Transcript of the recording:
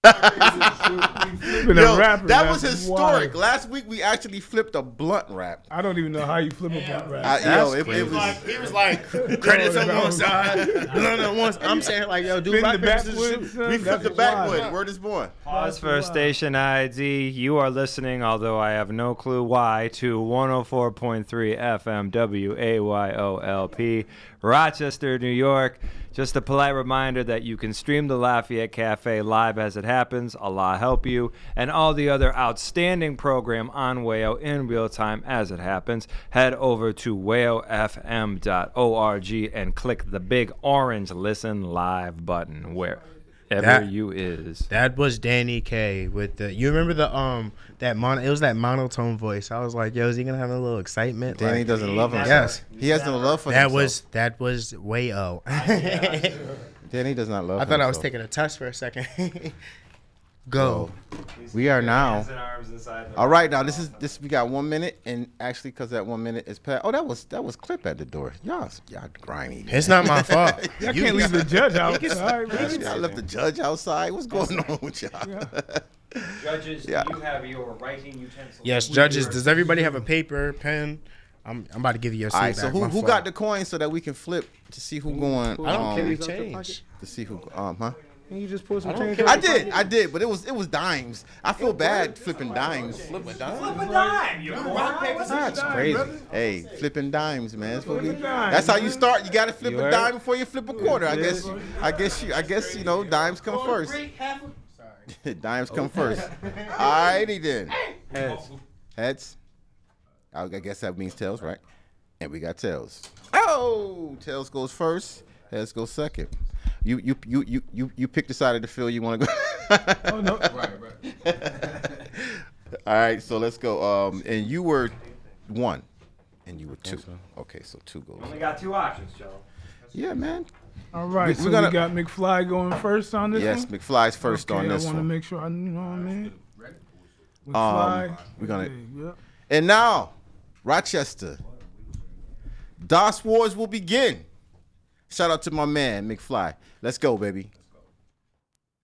That was historic. Wild. Last week we actually flipped a blunt rap. I don't even know how you flip a blunt rap. It was He was like, credits on one side, blunt on one side. I'm saying like, yo, do rock, paper, scissors, shoot. we flipped the backwood. Word is born. Pause for station ID. You are listening, although I have no clue why, to 104.3 FM WAYOLP, Rochester, New York. Just a polite reminder that you can stream the Lafayette Cafe live as it happens, Allah help you, and all the other outstanding program on WAYO in real time as it happens. Head over to wayofm.org and click the big orange Listen Live button wherever you is. That was Danny K with the. You remember the it was that monotone voice. I was like, yo, is he gonna have a little excitement? Danny like, doesn't love himself. Yes, he has no love for that himself. That was Wayo. Danny does not love. I thought I was taking a test for a second. Go. We are now. All right, now this. We got 1 minute, and actually, because that 1 minute is past. Oh, that was Clip at the door. Y'all grimy. Man. It's not my fault. Y'all can't leave the judge outside. I left the judge outside. What's going on with y'all? Yeah. Judges, do you have your writing utensils? Yes, judges. Does everybody have a paper, pen? I'm about to give you a seat. All right, so who got the coin so that we can flip to see who going? I don't carry change. To see who, Can you just pull some change? I did, but it was dimes. I feel bad flipping dimes. Flip a dime, you That's crazy. Hey, flipping dimes, man. That's how you start. You got to flip a dime before you flip a quarter. I guess you know dimes come first. Dimes come first. Alrighty then. Heads. I guess that means tails, right? And we got tails. Oh, tails goes first. Heads go second. You pick the side of the field you want to go. Oh no! Right. All right, so let's go. And you were 1, and you were 2. Okay, so 2 goes. Only got 2 options, Joe. Yeah, man. All right, we got McFly going first on this one? Yes, McFly's first on this I want to one. make sure you know what I mean. McFly. We're gonna. Yep. And now, Rochester. DOS Wars will begin. Shout out to my man, McFly. Let's go, baby.